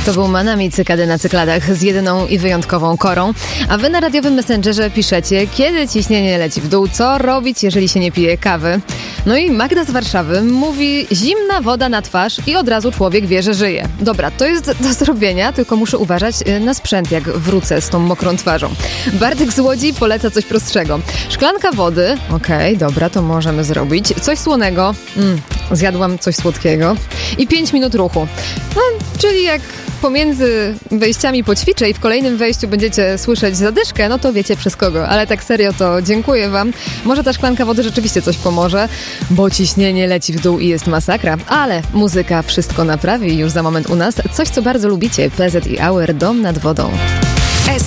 To był Manami Cykady na cykladach z jedyną i wyjątkową Korą. A wy na radiowym Messengerze piszecie, kiedy ciśnienie leci w dół, co robić, jeżeli się nie pije kawy. No i Magda z Warszawy mówi: zimna woda na twarz i od razu człowiek wie, że żyje. Dobra, to jest do zrobienia, tylko muszę uważać na sprzęt, jak wrócę z tą mokrą twarzą. Bartek z Łodzi poleca coś prostszego. Szklanka wody, okej, dobra, to możemy zrobić. Coś słonego, zjadłam coś słodkiego. I 5 minut ruchu. No, czyli jak pomiędzy wejściami poćwiczę i w kolejnym wejściu będziecie słyszeć zadyszkę, no to wiecie przez kogo. Ale tak serio, to dziękuję wam. Może ta szklanka wody rzeczywiście coś pomoże, bo ciśnienie leci w dół i jest masakra. Ale muzyka wszystko naprawi. Już za moment u nas coś, co bardzo lubicie. PZ i Auer, Dom nad wodą.